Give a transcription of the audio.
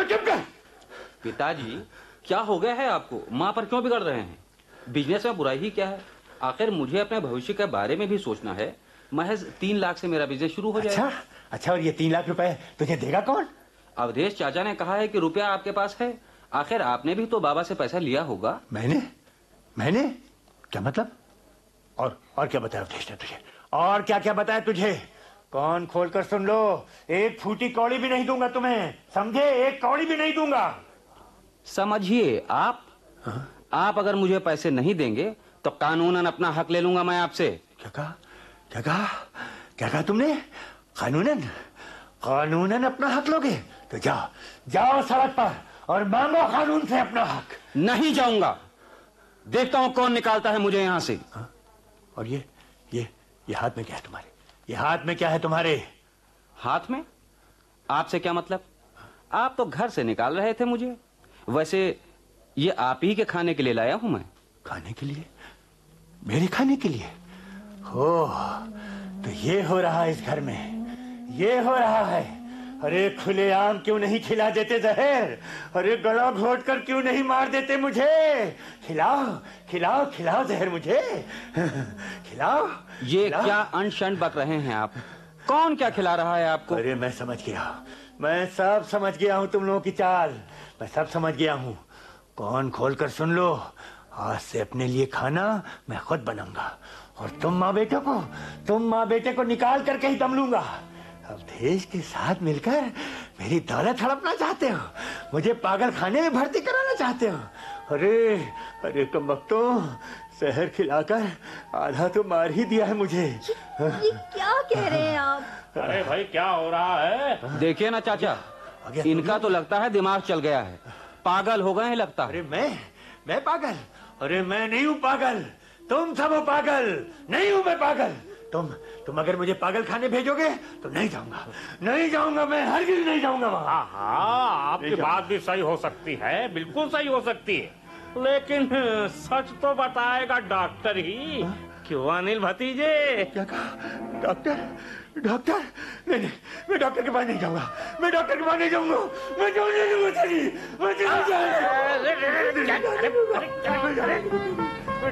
चुप कर। पिताजी, क्या हो गया है आपको? माँ पर क्यों बिगड़ रहे हैं? बिजनेस में बुराई ही क्या है? आखिर मुझे अपने भविष्य के बारे में भी सोचना है। महज 3 लाख से मेरा बिजनेस शुरू हो जाएगा। अच्छा, और ये 3 लाख रुपए तुझे देगा कौन? अवधेश चाचा ने कहा है कि रुपया आपके पास है। आखिर आपने भी तो बाबा से पैसा लिया होगा। मैंने क्या मतलब? और क्या बताया अवधेश ने तुझे? और क्या क्या बताया तुझे? कान खोलकर सुन लो, एक फूटी कौड़ी भी नहीं दूंगा तुम्हें, समझे? एक कौड़ी भी नहीं दूंगा। समझिए आप। हाँ? आप अगर मुझे पैसे नहीं देंगे तो कानूनन अपना हक ले लूंगा मैं आपसे। क्या कहा तुमने? कानूनन अपना हक लोगे? तो जाओ सड़क पर और मांगो कानून से अपना हक। नहीं जाऊंगा। देखता हूं कौन निकालता है मुझे यहां से। हाँ? और ये हाथ में क्या है तुम्हारे? ये हाथ में क्या है तुम्हारे? हाथ में? आपसे क्या मतलब? आप तो घर से निकाल रहे थे मुझे। वैसे ये आप ही के खाने के लिए लाया हूं मैं। खाने के लिए? मेरे खाने के लिए? हो तो ये हो रहा है इस घर में, ये हो रहा है। अरे खुलेआम क्यों नहीं खिला देते जहर? अरे गला घोट कर क्यों नहीं मार देते मुझे? खिलाओ जहर मुझे। खिलाओ। ये क्या अनशन बक रहे हैं आप? कौन क्या खिला रहा है आपको? अरे मैं समझ गया, मैं सब समझ गया हूँ तुम लोगों की चाल। मैं सब समझ गया हूँ। कान खोलकर सुन लो, आज से अपने लिए खाना मैं खुद बनाऊंगा और तुम माँ बेटे को निकाल करके ही दम लूंगा। अवधेश के साथ मिलकर मेरी दौलत हड़पना चाहते हो, मुझे पागल खाने में भर्ती कराना चाहते हो। अरे कमबख्तों, जहर खिलाकर आधा तो मार ही दिया है मुझे। ये क्या कह रहे हैं आप? अरे भाई क्या हो रहा है? देखिए ना चाचा, इनका तो लगता है दिमाग चल गया है। पागल हो गए हैं लगता है। अरे मैं पागल? अरे मैं नहीं हूँ पागल, तुम सब हो पागल। नहीं हूँ मैं पागल। तुम अगर मुझे पागल खाने भेजोगे तो नहीं जाऊंगा, मैं हरगिज़ नहीं जाऊंगा वहां। हाँ, आपकी बात भी सही हो सकती है, बिल्कुल सही हो सकती है, लेकिन सच तो बताएगा डॉक्टर ही। क्यों अनिल भतीजे? क्या कहा? डॉक्टर? नहीं, मैं डॉक्टर के पास नहीं जाऊंगा, मैं चले जाऊंगा।